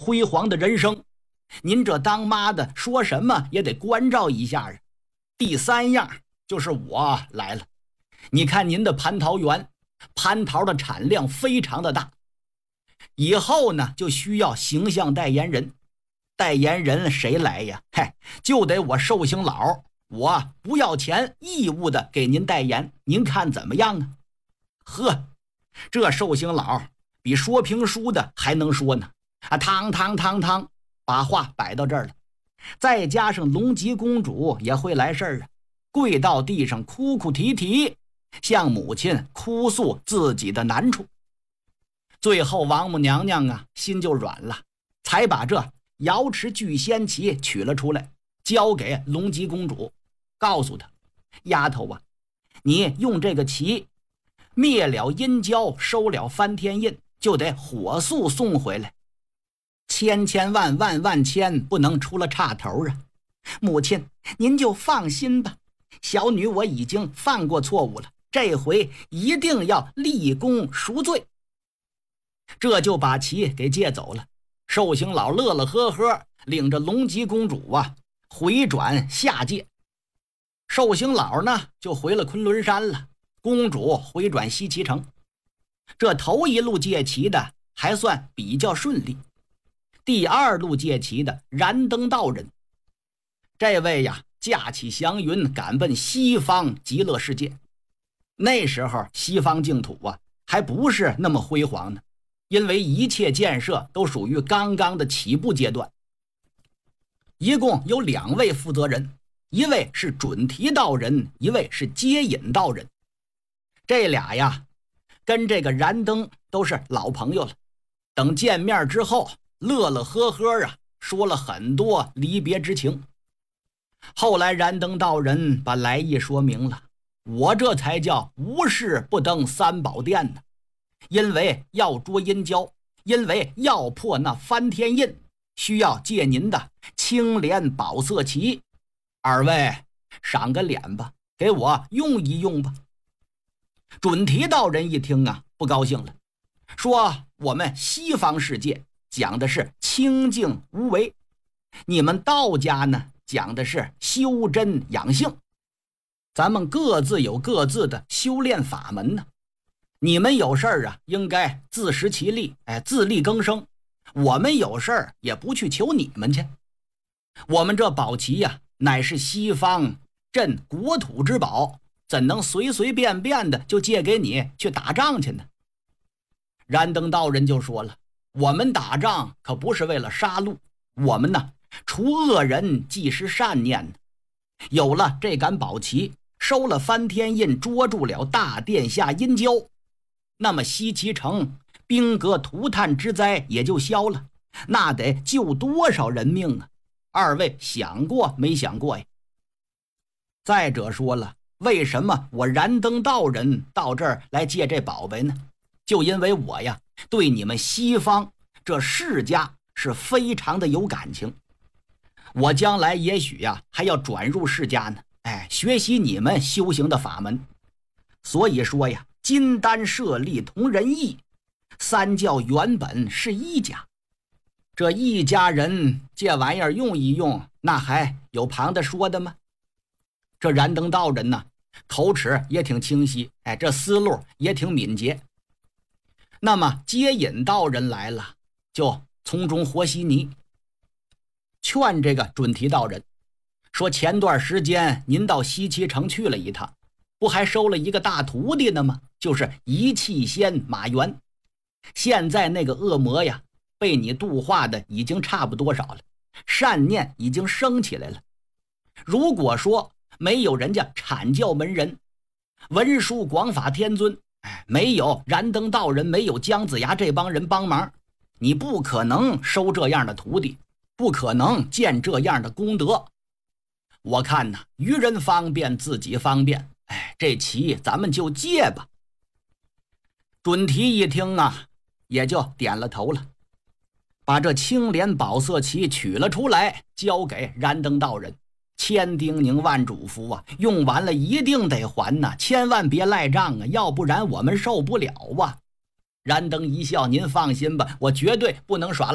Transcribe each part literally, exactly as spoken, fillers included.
辉煌的人生，您这当妈的说什么也得关照一下啊。第三样就是我来了，你看您的蟠桃园，蟠桃的产量非常的大，以后呢就需要形象代言人。代言人谁来呀？嘿，就得我寿星老，我不要钱，义务的给您代言，您看怎么样啊？呵，这寿星老比说评书的还能说呢，啊，汤汤汤汤，把话摆到这儿了。再加上龙吉公主也会来事儿啊，跪到地上哭哭啼啼，向母亲哭诉自己的难处。最后王母娘娘啊心就软了，才把这瑶池聚仙旗取了出来，交给龙吉公主，告诉她：丫头啊，你用这个旗灭了阴蛟，收了翻天印，就得火速送回来，千千万万万千不能出了岔头啊！母亲您就放心吧，小女我已经犯过错误了，这回一定要立功赎罪。这就把旗给借走了。寿星老乐乐呵呵，领着龙吉公主啊回转下界。寿星老呢就回了昆仑山了，公主回转西岐城。这头一路借旗的还算比较顺利，第二路借旗的燃灯道人，这位呀驾起祥云赶奔西方极乐世界。那时候西方净土啊还不是那么辉煌呢，因为一切建设都属于刚刚的起步阶段。一共有两位负责人，一位是准提道人，一位是接引道人。这俩呀跟这个燃灯都是老朋友了，等见面之后乐乐呵呵啊说了很多离别之情。后来燃灯道人把来意说明了，我这才叫无事不登三宝殿呢，因为要捉阴蛟，因为要破那翻天印，需要借您的青莲宝色旗，二位赏个脸吧，给我用一用吧。准提道人一听啊不高兴了，说我们西方世界讲的是清净无为，你们道家呢讲的是修真养性，咱们各自有各自的修炼法门呢。你们有事儿啊应该自食其力，哎，自力更生，我们有事儿也不去求你们去。我们这宝旗呀乃是西方镇国土之宝，怎能随随便便的就借给你去打仗去呢？燃灯道人就说了，我们打仗可不是为了杀戮，我们呢除恶人即是善念，有了这杆宝旗，收了翻天印，捉住了大殿下阴蛟，那么西岐城兵革涂炭之灾也就消了，那得救多少人命啊？二位想过没想过呀？再者说了，为什么我燃灯道人到这儿来借这宝贝呢？就因为我呀对你们西方这世家是非常的有感情，我将来也许呀还要转入世家呢，哎，学习你们修行的法门。所以说呀，金丹舍利同仁义，三教原本是一家，这一家人这玩意儿用一用，那还有旁的说的吗？这燃灯道人呢口齿也挺清晰，哎，这思路也挺敏捷。那么接引道人来了，就从中和稀泥，劝这个准提道人说，前段时间您到西岐城去了一趟，不还收了一个大徒弟呢吗？就是一气仙马元。现在那个恶魔呀被你度化的已经差不多少了，善念已经升起来了。如果说没有人家阐教门人文殊广法天尊，哎，没有燃灯道人，没有姜子牙这帮人帮忙，你不可能收这样的徒弟，不可能建这样的功德。我看呢，于人方便自己方便，哎，这棋咱们就借吧。准提一听啊也就点了头了，把这青莲宝色旗取了出来，交给燃灯道人，千叮咛万嘱咐啊，用完了一定得还呐，千万别赖账啊，要不然我们受不了啊。燃灯一笑，您放心吧，我绝对不能耍赖，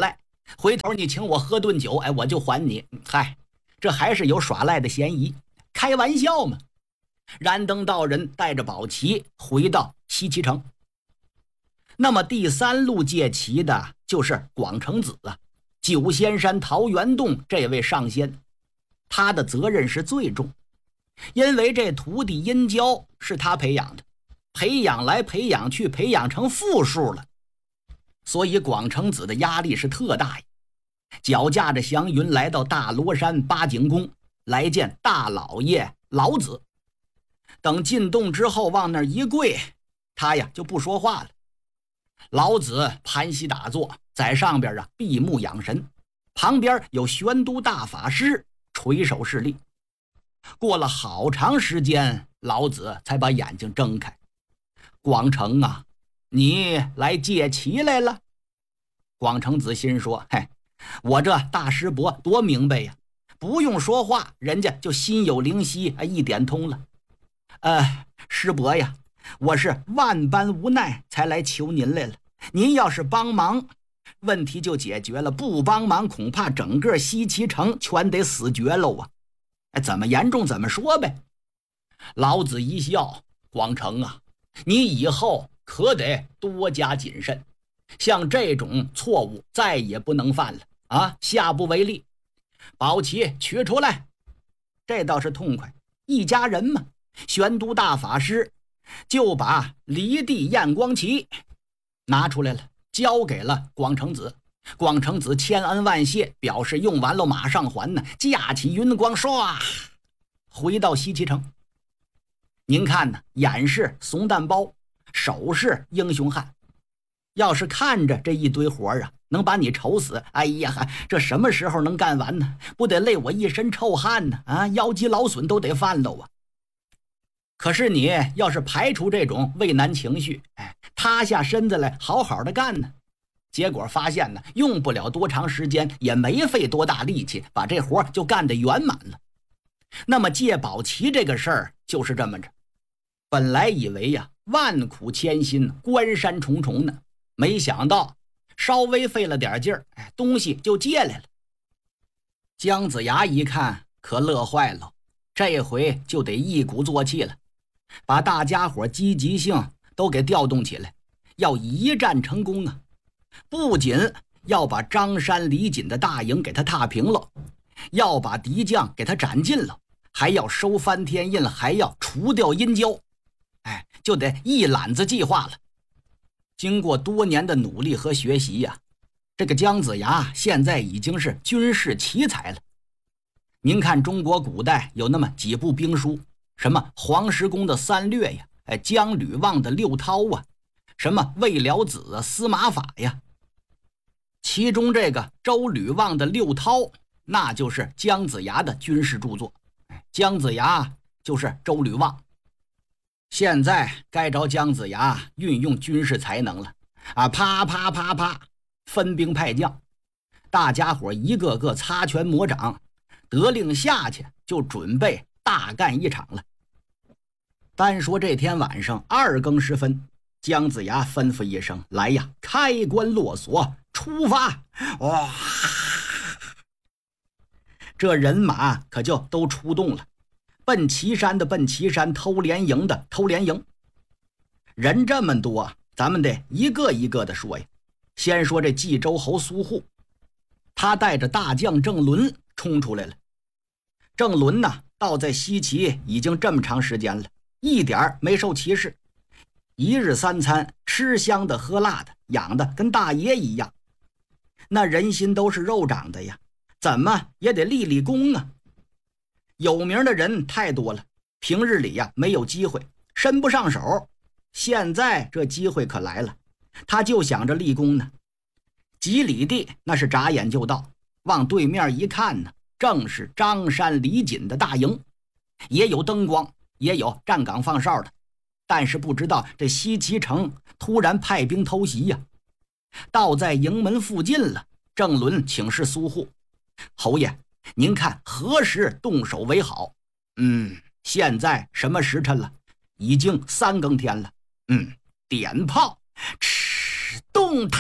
回头你请我喝顿酒，哎，我就还你。嗨，这还是有耍赖的嫌疑，开玩笑嘛。燃灯道人带着宝旗回到西岐城。那么第三路借旗的就是广成子啊，九仙山桃源洞这位上仙，他的责任是最重，因为这徒弟殷郊是他培养的，培养来培养去，培养成富庶了，所以广成子的压力是特大呀。脚驾着祥云来到大罗山八景宫，来见大老爷老子。等进洞之后往那儿一跪，他呀就不说话了。老子盘膝打坐，在上边啊闭目养神，旁边有玄都大法师垂手侍立。过了好长时间，老子才把眼睛睁开。广成啊，你来借旗来了？广成子心说，嘿，我这大师伯多明白呀，不用说话，人家就心有灵犀，一点通了。呃，师伯呀，我是万般无奈才来求您来了。您要是帮忙，问题就解决了；不帮忙，恐怕整个西岐城全得死绝喽啊！哎，怎么严重怎么说呗。老子一笑，广成啊，你以后可得多加谨慎，像这种错误再也不能犯了啊！下不为例。宝旗取出来，这倒是痛快，一家人嘛。玄都大法师就把离地验光旗拿出来了，交给了广成子。广成子千恩万谢，表示用完了马上还呢，架起云光唰回到西岐城。您看呢，眼是怂蛋包，手是英雄汉。要是看着这一堆活啊，能把你愁死，哎呀，这什么时候能干完呢？不得累我一身臭汗呢？啊，腰肌劳损都得犯喽啊！可是你要是排除这种畏难情绪，哎，塌下身子来好好的干呢，结果发现呢，用不了多长时间，也没费多大力气，把这活就干得圆满了。那么借宝旗这个事儿就是这么着，本来以为呀，万苦千辛，关山重重呢，没想到稍微费了点劲儿，哎，东西就借来了。姜子牙一看可乐坏了，这回就得一鼓作气了，把大家伙积极性都给调动起来，要一战成功啊！不仅要把张山李锦的大营给他踏平了，要把敌将给他斩尽了，还要收翻天印，还要除掉殷郊，哎，就得一揽子计划了。经过多年的努力和学习呀、啊，这个姜子牙现在已经是军事奇才了。您看中国古代有那么几部兵书，什么黄石公的三略呀，哎，姜吕望的六韬啊，什么魏辽子啊，司马法呀，其中这个周吕望的六韬，那就是姜子牙的军事著作，姜子牙就是周吕望。现在该着姜子牙运用军事才能了啊！啪啪啪啪，分兵派将，大家伙一个个擦拳磨掌，得令下去就准备大干一场了。单说这天晚上二更时分，姜子牙吩咐一声：“来呀，开关落锁，出发！”哇，这人马可就都出动了。奔岐山的奔岐山，偷连营的偷连营。人这么多，咱们得一个一个的说呀。先说这冀州侯苏护，他带着大将郑伦冲出来了。郑伦呢，到在西岐已经这么长时间了，一点没受歧视，一日三餐吃香的喝辣的，养的跟大爷一样。那人心都是肉长的呀，怎么也得立立功啊。有名的人太多了，平日里呀没有机会，伸不上手。现在这机会可来了，他就想着立功呢。几里地那是眨眼就到，往对面一看呢，正是张山李锦的大营，也有灯光，也有站岗放哨的。但是不知道这西岐城突然派兵偷袭呀，到在营门附近了。郑伦请示苏护：“侯爷，您看何时动手为好？”“嗯，现在什么时辰了？”“已经三更天了。”“嗯，点炮，吃动他。”